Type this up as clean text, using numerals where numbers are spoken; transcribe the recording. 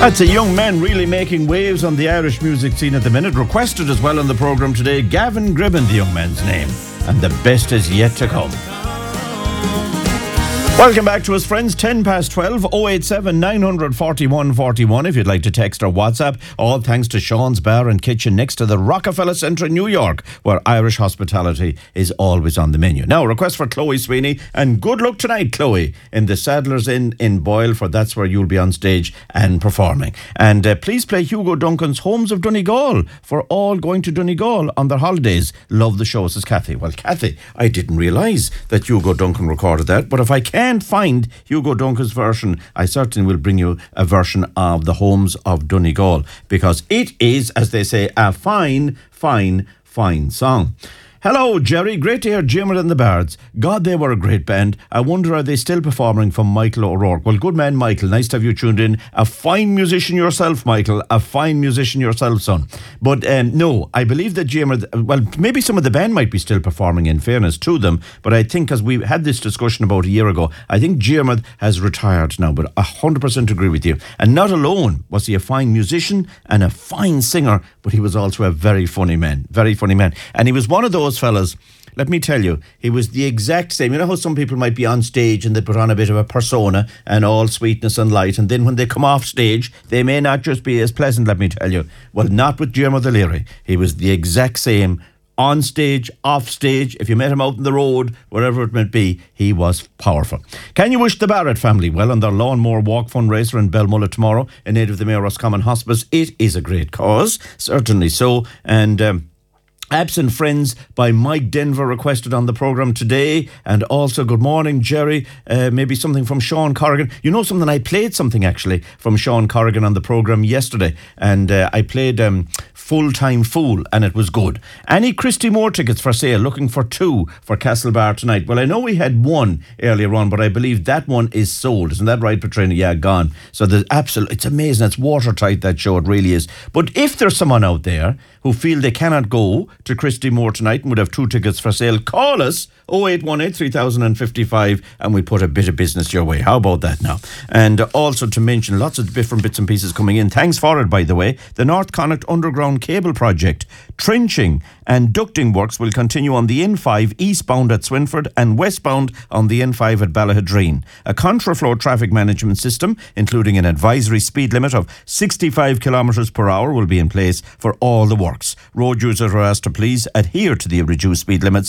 That's a young man really making waves on the Irish music scene at the minute. Requested as well on the programme today, Gavin Gribben, the young man's name. And the best is yet to come. Welcome back to us, friends. 12:10, 087 941 41 if you'd like to text or WhatsApp. All thanks to Sean's Bar and Kitchen next to the Rockefeller Centre in New York, where Irish hospitality is always on the menu. Now, request for Chloe Sweeney, and good luck tonight, Chloe, in the Sadler's Inn in Boyle, for that's where you'll be on stage and performing. And please play Hugo Duncan's Homes of Donegal for all going to Donegal on their holidays. Love the show, says Kathy. Well, Kathy, I didn't realise that Hugo Duncan recorded that, but if I can't find Hugo Duncan's version, I certainly will bring you a version of the Homes of Donegal, because it is, as they say, a fine, fine, fine song. Hello, Jerry. Great to hear Jimmer and the Bards. God, they were a great band. I wonder, are they still performing from Michael O'Rourke? Well, good man, Michael. Nice to have you tuned in. A fine musician yourself, Michael. A fine musician yourself, son. But no, I believe that Jimmer, well, maybe some of the band might be still performing, in fairness to them. But I think, as we had this discussion about a year ago, I think Jimmer has retired now. But 100% agree with you. And not alone was he a fine musician and a fine singer, but he was also a very funny man. Very funny man. And he was one of those fellas, let me tell you, he was the exact same. You know how some people might be on stage and they put on a bit of a persona and all sweetness and light, and then when they come off stage, they may not just be as pleasant, let me tell you. Well, not with Diarmuid O'Leary. He was the exact same. On stage, off stage, if you met him out on the road, wherever it might be, he was powerful. Can you wish the Barrett family well on their lawnmower walk fundraiser in Belmullet tomorrow in aid of the Mayor Roscommon Hospice? It is a great cause, certainly so. And Absent Friends by Mike Denver requested on the programme today. And also, good morning, Jerry. Maybe something from Sean Corrigan. You know something? I played something actually from Sean Corrigan on the programme yesterday. And I played Full Time Fool, and it was good. Any Christy Moore tickets for sale? Looking for 2 for Castlebar tonight. Well, I know we had 1 earlier on, but I believe that one is sold. Isn't that right, Petrina? Yeah, gone. So there's it's amazing. It's watertight, that show. It really is. But if there's someone out there who feel they cannot go to Christy Moore tonight and would have 2 tickets for sale, call us 0818 3055 and we put a bit of business your way. How about that now? And also to mention, lots of different bits and pieces coming in. Thanks for it, by the way. The North Connacht Underground Cable Project. Trenching and ducting works will continue on the N5 eastbound at Swinford and westbound on the N5 at Ballahadreen. A contraflow traffic management system, including an advisory speed limit of 65 kilometres per hour, will be in place for all the works. Road users are asked to please adhere to the reduced speed limits